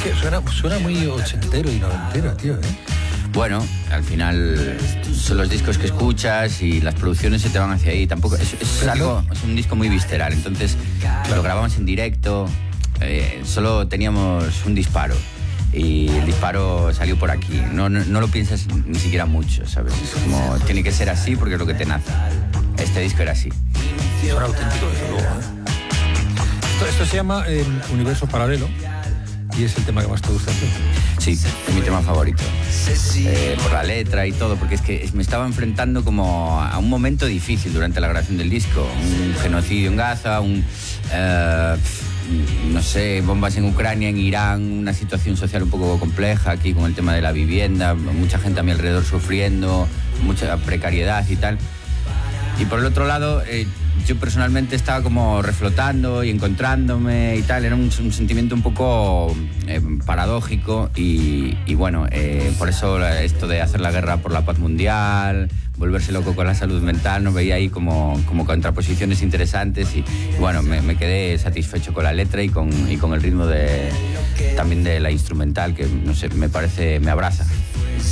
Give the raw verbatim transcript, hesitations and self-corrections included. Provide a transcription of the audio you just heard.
que suena, suena muy ochentero y noventero, tío, ¿eh? Bueno, al final son los discos que escuchas y las producciones se te van hacia ahí. Tampoco es, es algo, es un disco muy visceral. Entonces lo grabamos en directo. Eh, solo teníamos un disparo y el disparo salió por aquí. No, no, no lo piensas ni siquiera mucho, ¿sabes? Es como tiene que ser así porque es lo que te nace. Este disco era así. Suena auténtico, desde luego, ¿eh? Esto, esto se llama eh, Universo Paralelo. ¿Y es el tema que más te gusta? Sí, es mi tema favorito. Eh, por la letra y todo, porque es que me estaba enfrentando como a un momento difícil durante la grabación del disco. Un genocidio en Gaza, un... Eh, no sé, bombas en Ucrania, en Irán, una situación social un poco compleja aquí con el tema de la vivienda, mucha gente a mi alrededor sufriendo, mucha precariedad y tal. Y por el otro lado, eh, yo personalmente estaba como reflotando y encontrándome y tal. Era un, un sentimiento un poco eh, paradójico y, y bueno, eh, por eso esto de hacer la guerra por la paz mundial, volverse loco con la salud mental, no veía ahí como, como contraposiciones interesantes y, y bueno, me, me quedé satisfecho con la letra y con, y con el ritmo de, también de la instrumental, que no sé, me parece, me abraza.